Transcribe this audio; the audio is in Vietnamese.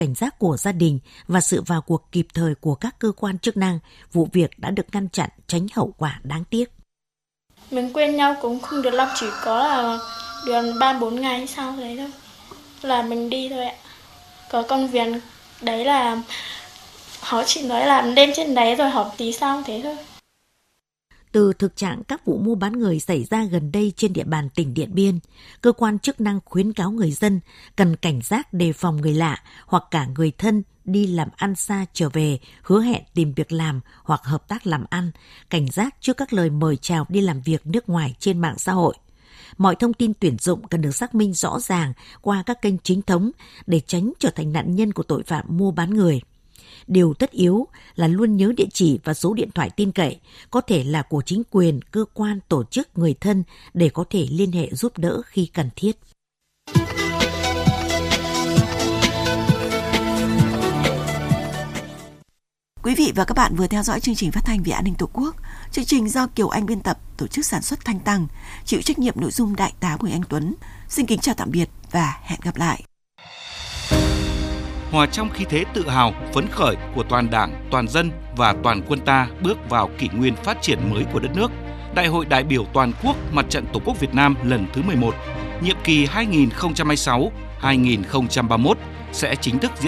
cảnh giác của gia đình và sự vào cuộc kịp thời của các cơ quan chức năng, vụ việc đã được ngăn chặn, tránh hậu quả đáng tiếc. Mình quen nhau cũng không được lâu, chỉ có là được 3-4 ngày sau đấy thôi là mình đi thôi ạ. Có công việc đấy là họ chỉ nói là lên trên đấy rồi họp tí sau thế thôi. Từ thực trạng các vụ mua bán người xảy ra gần đây trên địa bàn tỉnh Điện Biên, cơ quan chức năng khuyến cáo người dân cần cảnh giác đề phòng người lạ hoặc cả người thân đi làm ăn xa trở về, hứa hẹn tìm việc làm hoặc hợp tác làm ăn, cảnh giác trước các lời mời chào đi làm việc nước ngoài trên mạng xã hội. Mọi thông tin tuyển dụng cần được xác minh rõ ràng qua các kênh chính thống để tránh trở thành nạn nhân của tội phạm mua bán người. Điều tất yếu là luôn nhớ địa chỉ và số điện thoại tin cậy, có thể là của chính quyền, cơ quan, tổ chức, người thân để có thể liên hệ giúp đỡ khi cần thiết. Quý vị và các bạn vừa theo dõi chương trình phát thanh Vì An ninh Tổ quốc. Chương trình do Kiều Anh biên tập, tổ chức sản xuất Thanh Tăng, chịu trách nhiệm nội dung Đại tá Bùi Anh Tuấn. Xin kính chào tạm biệt và hẹn gặp lại. Hòa trong khí thế tự hào, phấn khởi của toàn Đảng, toàn dân và toàn quân ta bước vào kỷ nguyên phát triển mới của đất nước, Đại hội đại biểu toàn quốc Mặt trận Tổ quốc Việt Nam lần thứ 11, nhiệm kỳ 2026-2031 sẽ chính thức diễn